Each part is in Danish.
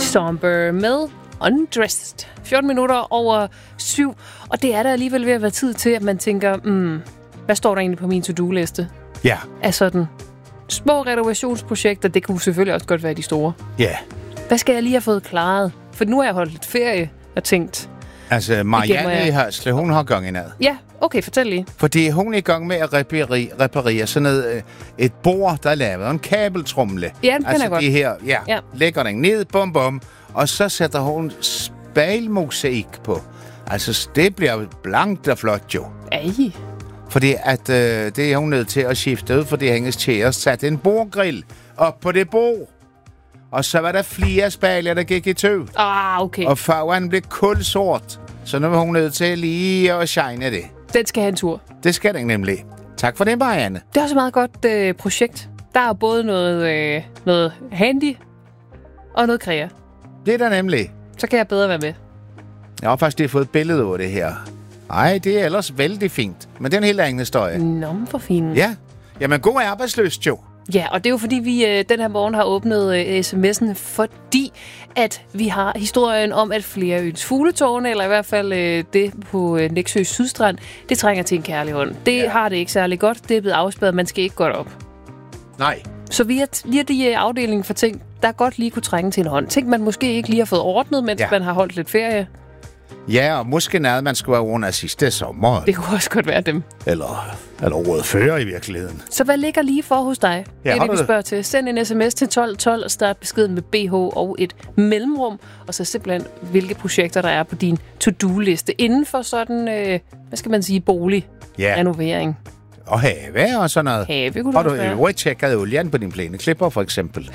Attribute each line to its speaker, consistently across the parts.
Speaker 1: Somber med Undressed. 14 minutter over 7. Og det er der alligevel ved at være tid til, at man tænker, hvad står der egentlig på min to-do-liste?
Speaker 2: Ja.
Speaker 1: Af sådan små renovationsprojekter, det kunne selvfølgelig også godt være de store.
Speaker 2: Ja.
Speaker 1: Hvad skal jeg lige have fået klaret? For nu har jeg holdt lidt ferie og tænkt...
Speaker 2: Altså, Marianne i Hørsle, hun har gang i ned.
Speaker 1: Ja, okay, fortæl lige.
Speaker 2: Fordi hun er i gang med at reparere sådan noget, et bord, der er lavet en kabeltrumle.
Speaker 1: Ja, den
Speaker 2: altså,
Speaker 1: er godt.
Speaker 2: Det her, lægger den ned, bum bum, og så sætter hun spejlmosaik på. Altså, det bliver blankt og flot jo.
Speaker 1: Ej.
Speaker 2: Fordi at, det er hun nødt til at skifte ud, fordi hendes tjære satte en bordgrill op på det bord. Og så var der flere spejler, der gik i tøv.
Speaker 1: Okay.
Speaker 2: Og farven blev kulsort. Så nu var hun nødt til lige at shine det.
Speaker 1: Den skal have en tur.
Speaker 2: Det skal den nemlig. Tak for det, Marianne.
Speaker 1: Det er også et meget godt projekt. Der er både noget handy og noget krea.
Speaker 2: Det er der nemlig.
Speaker 1: Så kan jeg bedre være med.
Speaker 2: Jeg har faktisk lige fået et billede over det her. Ej, det er ellers vældig fint. Men det er en helt anden historie.
Speaker 1: Nå, for fint.
Speaker 2: Ja. Jamen, god arbejdsløst jo.
Speaker 1: Ja, og det er jo fordi, vi den her morgen har åbnet sms'en, fordi at vi har historien om, at flere øens fugletårne, eller i hvert fald det på Nexø Sydstrand, det trænger til en kærlig hånd. Det har det ikke særlig godt. Det er blevet afspærret. Man skal ikke godt op.
Speaker 2: Nej.
Speaker 1: Så vi har de afdelingen for ting, der godt lige kunne trænge til en hånd. Ting, man måske ikke lige har fået ordnet, mens man har holdt lidt ferie.
Speaker 2: Ja, og måske noget, man skulle have under sidste sommer.
Speaker 1: Det kunne også godt være dem.
Speaker 2: Eller året før i virkeligheden.
Speaker 1: Så hvad ligger lige for hos dig?
Speaker 2: Ja,
Speaker 1: det er det, vi spørger til. Send en sms til 1212 og start beskeden med BH og et mellemrum. Og så simpelthen, hvilke projekter der er på din to-do-liste. Inden for sådan, hvad skal man sige, boligrenovering.
Speaker 2: Og have og sådan noget.
Speaker 1: Have kunne
Speaker 2: har
Speaker 1: du
Speaker 2: øvrigt tjekket olien på din plæneklipper, for eksempel?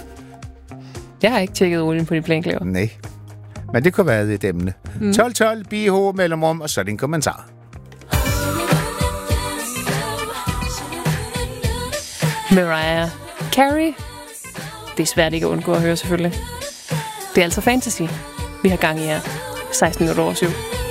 Speaker 1: Jeg har ikke tjekket olien på din plæneklipper.
Speaker 2: Nej. Men det kunne være et emne. 1212, BH, mellemrum, og så din kommentar.
Speaker 1: Mariah Carey. Det er svært ikke at undgå at høre, selvfølgelig. Det er altså fantasy. Vi har gang i her. 16 over 7.